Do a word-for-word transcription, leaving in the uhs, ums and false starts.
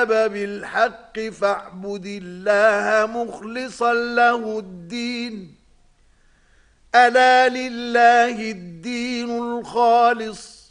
الكتاب بالحق فاعبد الله مخلصا له الدين ألا لله الدين الخالص